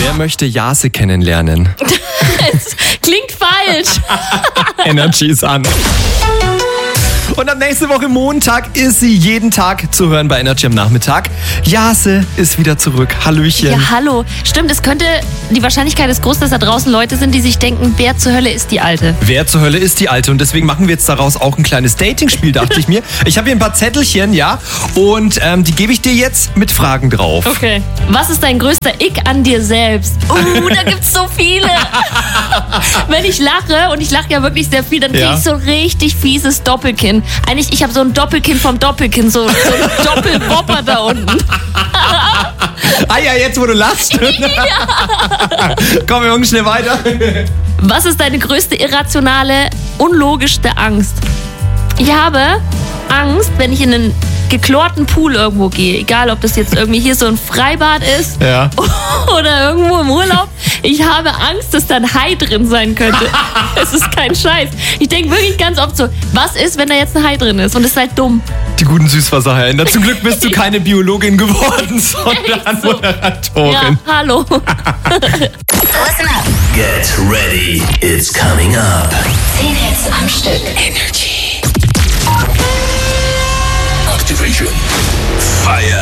Wer möchte Jase kennenlernen? Das klingt falsch. Energy ist an. Und ab nächste Woche Montag ist sie jeden Tag zu hören bei Energy am Nachmittag. Jase ist wieder zurück. Hallöchen. Ja, hallo. Stimmt, die Wahrscheinlichkeit ist groß, dass da draußen Leute sind, die sich denken, wer zur Hölle ist die Alte? Wer zur Hölle ist die Alte? Und deswegen machen wir jetzt daraus auch ein kleines Dating-Spiel, dachte ich mir. Ich habe hier ein paar Zettelchen, ja, und die gebe ich dir jetzt mit Fragen drauf. Okay. Was ist dein größter Ick an dir selbst? Da gibt's so viele. Wenn ich lache, und ich lache ja wirklich sehr viel, dann kriege ich so ein richtig fieses Doppelkinn. Eigentlich, ich habe so ein Doppelkinn vom Doppelkinn, so ein Doppelwopper da unten. Ah ja, jetzt wo du lachst. Ja. Komm, Jungs, schnell weiter. Was ist deine größte irrationale, unlogischste Angst? Ich habe Angst, wenn ich in einen geklorten Pool irgendwo gehe. Egal, ob das jetzt irgendwie hier so ein Freibad ist oder irgendwo im Urlaub. Ich habe Angst, dass da ein Hai drin sein könnte. Es ist kein Scheiß. Ich denke wirklich ganz oft so, was ist, wenn da jetzt ein Hai drin ist? Und es ist halt dumm. Die guten Süßwasserhaie. Zum Glück bist du keine Biologin geworden, sondern so. Moderatorin. Ja, hallo. Listen up. Get ready, it's coming up. 10 Hits am Stück. Energy. Activation. Fire